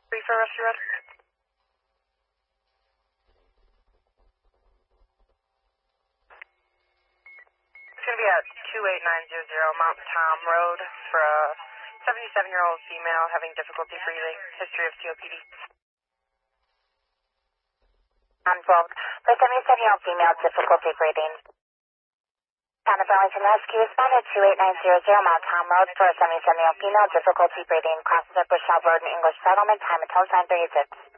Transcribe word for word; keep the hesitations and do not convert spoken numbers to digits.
Three for Rescue Red. It's going to be at two eight nine zero zero Mount Tom Road for a seventy-seven-year-old female having difficulty breathing, history of C O P D. On twelve, for seventy-seven-year-old female, difficulty breathing. Town of Burlington Rescue responded two eight nine zero zero Mount Tom Road for a seventy-seven-year-old female, difficulty breathing, crosses at Bushell Road in English Settlement, time until nine thirty-six.